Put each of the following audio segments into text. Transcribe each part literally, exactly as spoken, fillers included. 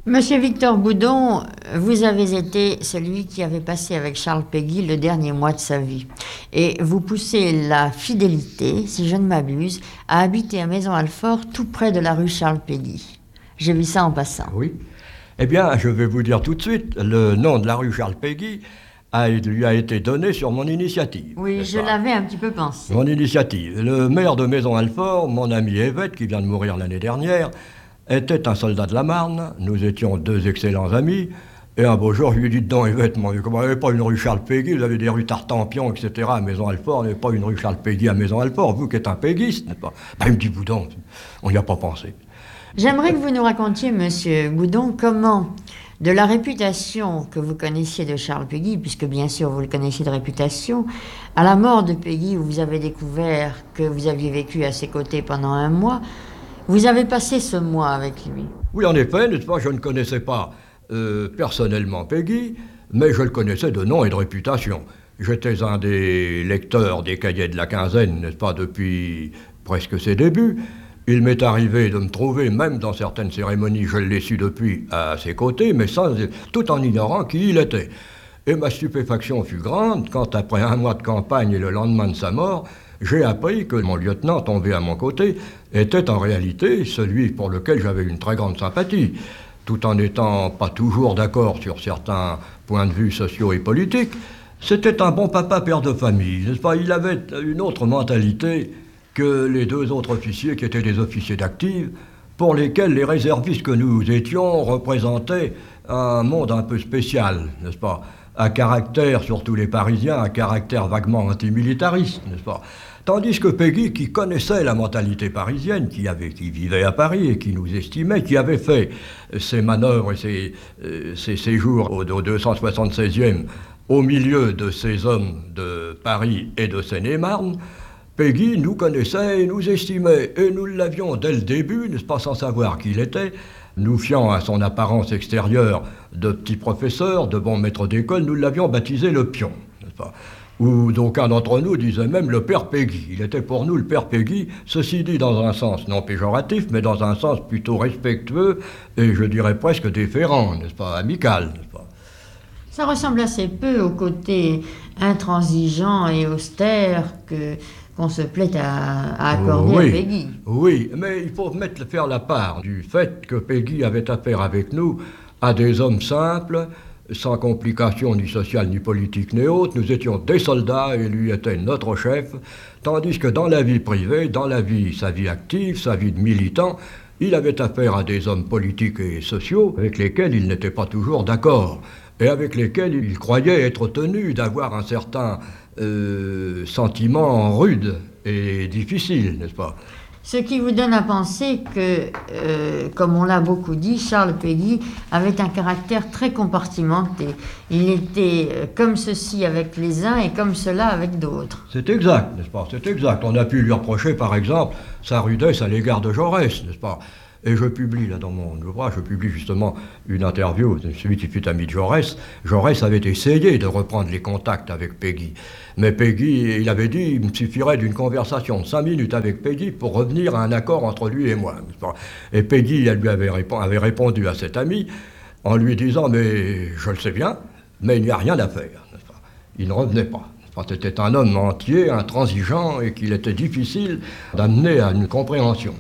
Monsieur Victor Boudon, vous avez été celui qui avait passé avec Charles Péguy le dernier mois de sa vie. Et vous poussez la fidélité, si je ne m'abuse, à habiter à Maisons-Alfort, tout près de la rue Charles Péguy. J'ai vu ça en passant. Oui. Eh bien, je vais vous dire tout de suite, le nom de la rue Charles Péguy a, lui a été donné sur mon initiative. Oui, je l'avais un petit peu pensé. Mon initiative. Le maire de Maisons-Alfort, mon ami Évêque, qui vient de mourir l'année dernière, était un soldat de la Marne. Nous étions deux excellents amis. Et un beau jour, je lui ai dit, donc, Évêque, vous n'avez pas une rue Charles Péguy, vous avez des rues Tartampion, et cetera à Maisons-Alfort, vous n'avez pas une rue Charles Péguy à Maisons-Alfort, vous qui êtes un péguiste, n'est-ce pas? Ben, il me dit, Boudon, on n'y a pas pensé. J'aimerais que vous nous racontiez, monsieur Boudon, comment, de la réputation que vous connaissiez de Charles Péguy, puisque bien sûr vous le connaissiez de réputation, à la mort de Péguy, où vous avez découvert que vous aviez vécu à ses côtés pendant un mois, vous avez passé ce mois avec lui. Oui, en effet, n'est-ce pas, je ne connaissais pas euh, personnellement Péguy, mais je le connaissais de nom et de réputation. J'étais un des lecteurs des cahiers de la quinzaine, n'est-ce pas, depuis presque ses débuts. Il m'est arrivé de me trouver, même dans certaines cérémonies, je l'ai su depuis, à ses côtés, mais sans, tout en ignorant qui il était. Et ma stupéfaction fut grande quand, après un mois de campagne et le lendemain de sa mort, j'ai appris que mon lieutenant tombé à mon côté était en réalité celui pour lequel j'avais une très grande sympathie, tout en n'étant pas toujours d'accord sur certains points de vue sociaux et politiques. C'était un bon papa père de famille, n'est-ce pas? Il avait une autre mentalité que les deux autres officiers qui étaient des officiers d'active, pour lesquels les réservistes que nous étions représentaient un monde un peu spécial, n'est-ce pas? À caractère, surtout les Parisiens, à caractère vaguement antimilitariste, n'est-ce pas? Tandis que Péguy, qui connaissait la mentalité parisienne, qui, avait, qui vivait à Paris et qui nous estimait, qui avait fait ses manœuvres et ses, euh, ses séjours au, au deux cent soixante-seizième au milieu de ces hommes de Paris et de Seine-et-Marne, Péguy nous connaissait et nous estimait, et nous l'avions dès le début, n'est-ce pas, sans savoir qui il était, nous fiant à son apparence extérieure de petit professeur, de bon maître d'école, nous l'avions baptisé le pion, n'est-ce pas? Ou d'aucuns d'entre nous disaient même le père Péguy. Il était pour nous le père Péguy, ceci dit dans un sens non péjoratif, mais dans un sens plutôt respectueux et je dirais presque déférent, n'est-ce pas, amical, n'est-ce pas? Ça ressemble assez peu au côté intransigeant et austère que, qu'on se plaît à, à accorder oui, à Péguy. Oui, mais il faut mettre, faire la part du fait que Péguy avait affaire avec nous à des hommes simples, sans complications ni sociales, ni politiques, ni autres. Nous étions des soldats et lui était notre chef, tandis que dans la vie privée, dans la vie, sa vie active, sa vie de militant, il avait affaire à des hommes politiques et sociaux avec lesquels il n'était pas toujours d'accord et avec lesquels il croyait être tenu d'avoir un certain euh, sentiment rude et difficile, n'est-ce pas? Ce qui vous donne à penser que, euh, comme on l'a beaucoup dit, Charles Péguy avait un caractère très compartimenté. Il était euh, comme ceci avec les uns et comme cela avec d'autres. C'est exact, n'est-ce pas? C'est exact. On a pu lui reprocher, par exemple, sa rudesse à l'égard de Jaurès, n'est-ce pas? Et je publie, là, dans mon ouvrage, je publie justement une interview de celui qui fut ami de Jaurès. Jaurès avait essayé de reprendre les contacts avec Péguy. Mais Péguy, il avait dit, il me suffirait d'une conversation de cinq minutes avec Péguy pour revenir à un accord entre lui et moi. Et Péguy, elle lui avait, répond, avait répondu à cet ami en lui disant, mais je le sais bien, mais il n'y a rien à faire. Il ne revenait pas. C'était un homme entier, intransigeant, et qu'il était difficile d'amener à une compréhension.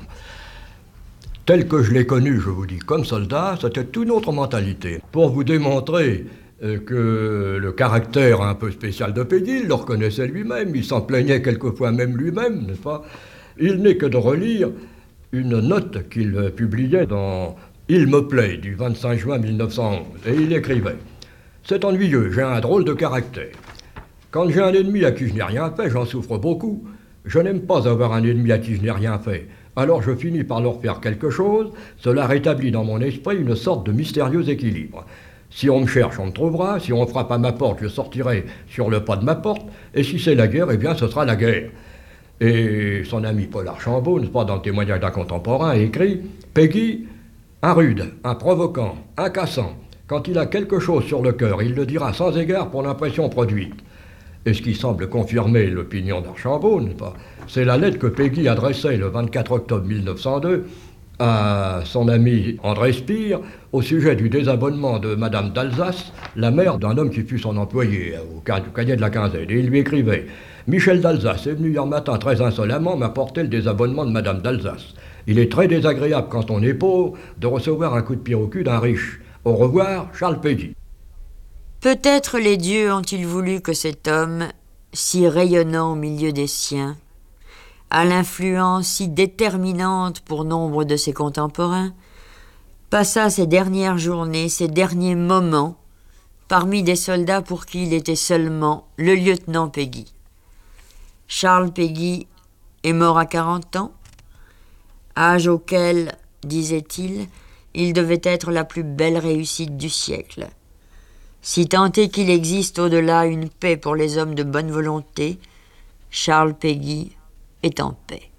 Tel que je l'ai connu, je vous dis, comme soldat, c'était une autre mentalité. Pour vous démontrer euh, que le caractère un peu spécial de Péguy, il le reconnaissait lui-même, il s'en plaignait quelquefois même lui-même, n'est-ce pas? Il n'est que de relire une note qu'il publiait dans « Il me plaît » du vingt-cinq juin mille neuf cent onze, et il écrivait « C'est ennuyeux, j'ai un drôle de caractère. Quand j'ai un ennemi à qui je n'ai rien fait, j'en souffre beaucoup. Je n'aime pas avoir un ennemi à qui je n'ai rien fait. Alors je finis par leur faire quelque chose, cela rétablit dans mon esprit une sorte de mystérieux équilibre. Si on me cherche, on me trouvera, si on frappe à ma porte, je sortirai sur le pas de ma porte, et si c'est la guerre, eh bien ce sera la guerre. » Et son ami Paul Archambault, n'est-ce pas, dans le témoignage d'un contemporain, écrit « Péguy, un rude, un provoquant, un cassant, quand il a quelque chose sur le cœur, il le dira sans égard pour l'impression produite. » Et ce qui semble confirmer l'opinion d'Archambault, n'est-ce pas, c'est la lettre que Péguy adressait le vingt-quatre octobre mille neuf cent deux à son ami André Spire au sujet du désabonnement de Madame d'Alsace, la mère d'un homme qui fut son employé au cahier de la quinzaine. Et il lui écrivait « Michel d'Alsace est venu hier matin très insolemment m'apporter le désabonnement de Madame d'Alsace. Il est très désagréable quand on est pauvre de recevoir un coup de pied au cul d'un riche. Au revoir, Charles Péguy. » Peut-être les dieux ont-ils voulu que cet homme, si rayonnant au milieu des siens, à l'influence si déterminante pour nombre de ses contemporains, passa ses dernières journées, ses derniers moments, parmi des soldats pour qui il était seulement le lieutenant Péguy. Charles Péguy est mort à quarante ans, âge auquel, disait-il, il devait être la plus belle réussite du siècle. Si tant est qu'il existe au-delà une paix pour les hommes de bonne volonté, Charles Péguy est en paix.